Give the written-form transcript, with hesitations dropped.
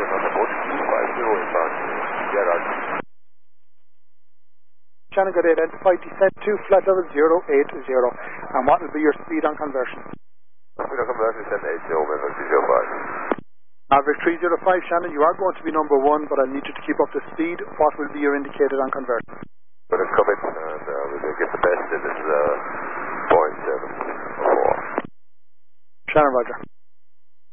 on the boat, 250 inbound. Yeah, Roger. Shannon, good day, identify, descent to flight level 080. And what will be your speed on conversion? Speed on conversion, 780, over 305. Maverick 305, Shannon, you are going to be number one, but I need you to keep up the speed. What will be your indicated on conversion? We're going to come in and we'll get the best in this 0.74. Shannon, Roger.